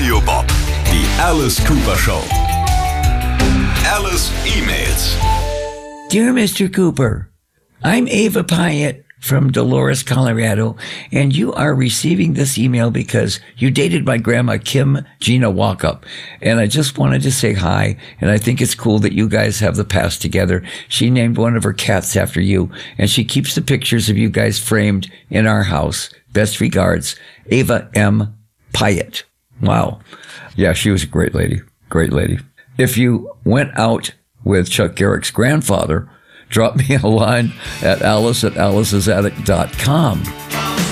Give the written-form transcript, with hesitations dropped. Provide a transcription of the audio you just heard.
Radio Bob. Die Alice Cooper Show. Alice E-Mails. Dear Mr. Cooper, I'm Ava Pyatt from Dolores, Colorado, and you are receiving this email because you dated my grandma, Kim Gina Walkup. And I just wanted to say hi, and I think it's cool that you guys have the past together. She named one of her cats after you, and she keeps the pictures of you guys framed in our house. Best regards, Ava M. Pyatt. Wow. Yeah, she was a great lady. Great lady. If you went out with Chuck Garrick's grandfather, drop me a line at alice@alicesattic.com.